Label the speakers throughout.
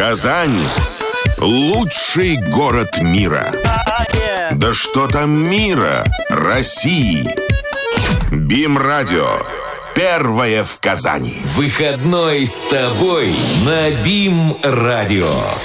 Speaker 1: Казань – лучший город мира. Да что там мира, России. БИМ-радио. Первое в Казани.
Speaker 2: Выходной с тобой на БИМ-радио.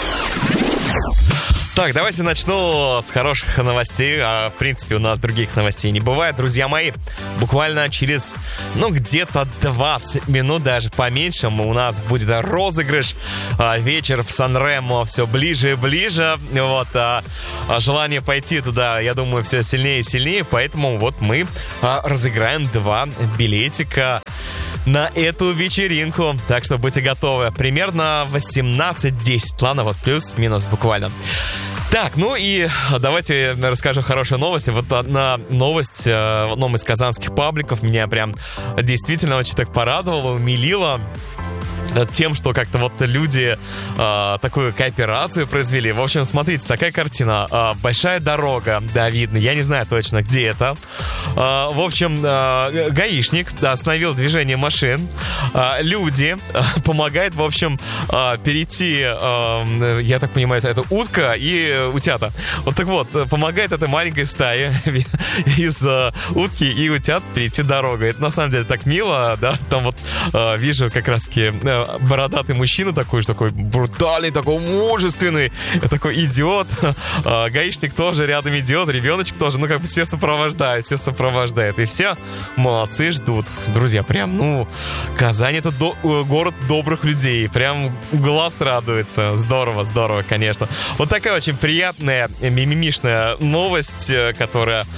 Speaker 3: Так, давайте начну с хороших новостей. В принципе, у нас других новостей не бывает. Друзья мои, буквально через, где-то 20 минут, даже поменьше, у нас будет розыгрыш. Вечер в Сан-Ремо все ближе и ближе. Вот, желание пойти туда, я думаю, все сильнее и сильнее. Поэтому вот мы разыграем 2 билетика на эту вечеринку. Так что будьте готовы. Примерно 18:10. Ладно, вот плюс-минус буквально. Так, и давайте расскажу хорошую новость. Вот одна новость в одном из казанских пабликов меня прям действительно очень так порадовала, умилила тем, что как-то вот люди такую кооперацию произвели. В общем, смотрите, такая картина. Большая дорога, да, видно. Я не знаю точно, где это. В общем, гаишник остановил движение машин. Люди помогают, в общем, перейти, я так понимаю, это утка и утята. Вот так вот, помогает этой маленькой стае из утки и утят перейти дорогу. Это на самом деле так мило, да. Там вот вижу как раз-таки бородатый мужчина такой брутальный, такой мужественный, такой идиот. Гаишник тоже рядом идет, ребеночек тоже, все сопровождают. И все молодцы, ждут. Друзья, прям, Казань — это город добрых людей. Прям глаз радуется. Здорово, конечно. Вот такая очень приятная, мимимишная новость, которая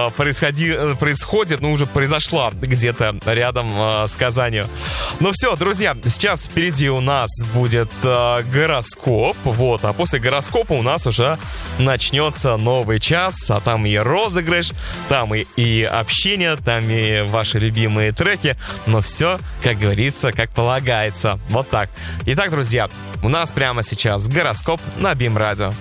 Speaker 3: происходит, уже произошла где-то рядом с Казанью. Все, друзья, сейчас впереди у нас будет гороскоп. Вот, а после гороскопа у нас уже начнется новый час. А там и розыгрыш, там и общение, там и ваши любимые треки. Но все, как говорится, как полагается. Вот так. Итак, друзья, у нас прямо сейчас гороскоп на БИМ-радио.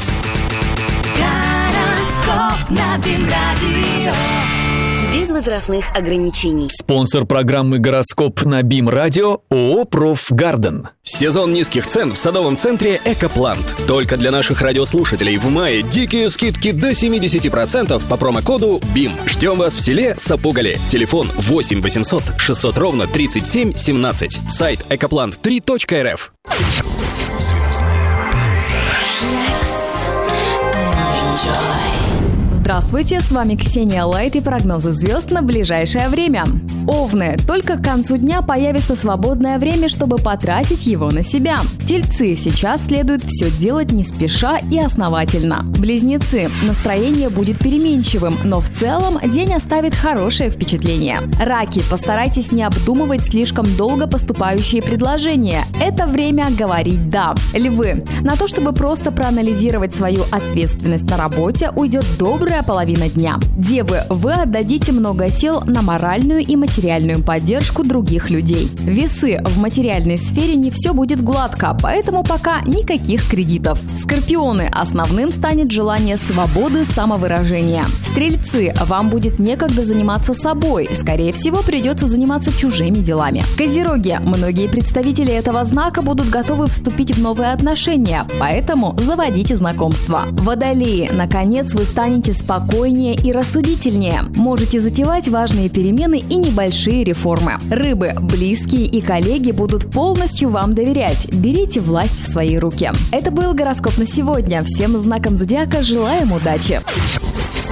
Speaker 4: Гороскоп на БИМ-радио. Без возрастных ограничений.
Speaker 5: Спонсор программы «Гороскоп» на БИМ-радио ООО «Профгарден».
Speaker 6: Сезон низких цен в садовом центре «Экоплант». Только для наших радиослушателей в мае дикие скидки до 70% по промокоду БИМ. Ждем вас в селе Сапугали. Телефон 8 800 600 ровно 37 17. Сайт ecoplant3.rf.
Speaker 7: Здравствуйте, с вами Ксения Лайт и прогнозы звезд на ближайшее время. Овны, только к концу дня появится свободное время, чтобы потратить его на себя. Тельцы, сейчас следует все делать не спеша и основательно. Близнецы, настроение будет переменчивым, но в целом день оставит хорошее впечатление. Раки, постарайтесь не обдумывать слишком долго поступающие предложения. Это время говорить «да». Львы, на то, чтобы просто проанализировать свою ответственность на работе, уйдет добрая половина дня. Девы, вы отдадите много сил на моральную и материальную поддержку других людей. Весы, в материальной сфере не все будет гладко, поэтому пока никаких кредитов. Скорпионы, основным станет желание свободы самовыражения. Стрельцы, вам будет некогда заниматься собой, скорее всего, придется заниматься чужими делами. Козероги, многие представители этого знака будут готовы вступить в новые отношения, поэтому заводите знакомства. Водолеи, наконец вы станете спокойнее и рассудительнее. Можете затевать важные перемены и небольшие реформы. Рыбы, близкие и коллеги будут полностью вам доверять. Берите власть в свои руки. Это был гороскоп на сегодня. Всем знакам зодиака желаем удачи.